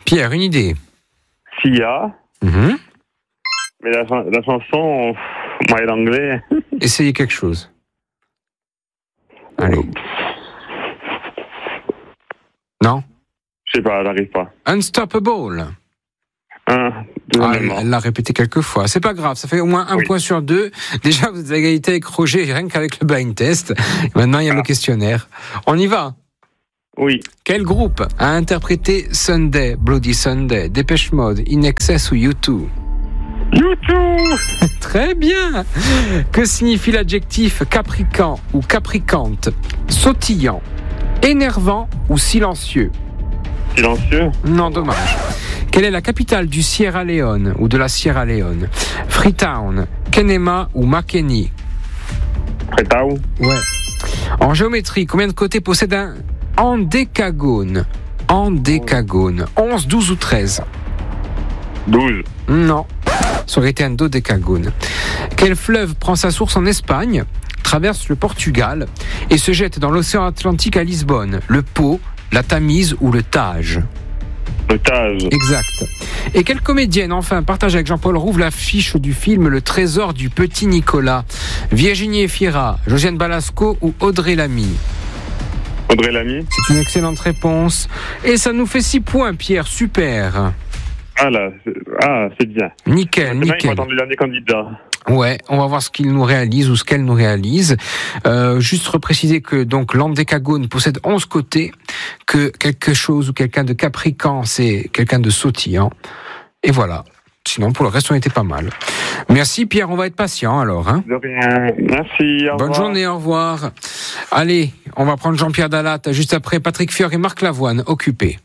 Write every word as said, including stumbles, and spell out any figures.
Pierre, une idée? Sia. Mm-hmm. Mais la, la chanson, moi et l'anglais. Essayez quelque chose. Allez. Non? Je sais pas, j'arrive pas. Unstoppable. Hein, Ah, elle, elle l'a répété quelques fois. C'est pas grave, ça fait au moins un oui. point sur deux. Déjà, vous êtes à égalité avec Roger, rien qu'avec le blind test. Maintenant, il y a ah. le questionnaire. On y va? Oui. Quel groupe a interprété Sunday, Bloody Sunday, Depeche Mode, In Excess ou U deux? U deux. Très bien. Que signifie l'adjectif capricant ou capricante, sautillant, énervant ou silencieux? Silencieux. Non, dommage. Quelle est la capitale du Sierra Leone ou de la Sierra Leone? Freetown, Kenema ou Makeni? Freetown. Ouais. En géométrie, combien de côtés possède un endécagone? Endécagone. onze, douze ou treize? douze. Non. Ça aurait été un dodécagone. Quel fleuve prend sa source en Espagne, traverse le Portugal et se jette dans l'océan Atlantique à Lisbonne? Le Pô, la Tamise ou le Tage? Le Tage. Exact. Et quelle comédienne, enfin, partage avec Jean-Paul Rouve l'affiche du film Le Trésor du Petit Nicolas? Virginie Efira, Josiane Balasco ou Audrey Lamy? Audrey Lamy. C'est une excellente réponse. Et ça nous fait six points, Pierre. Super. Ah là, c'est, ah, c'est bien. Nickel, Maintenant, nickel. il faut attendre le dernier candidat. Ouais, on va voir ce qu'il nous réalise ou ce qu'elle nous réalise. Euh, juste repréciser que donc l'endécagone possède onze côtés, que quelque chose ou quelqu'un de capricant, c'est quelqu'un de sautillant. Et voilà. Sinon, pour le reste, on était pas mal. Merci Pierre, on va être patient alors. Hein. De rien. Merci, au Bonne revoir. journée, au revoir. Allez, on va prendre Jean-Pierre Dalat juste après Patrick Fior et Marc Lavoine, occupés.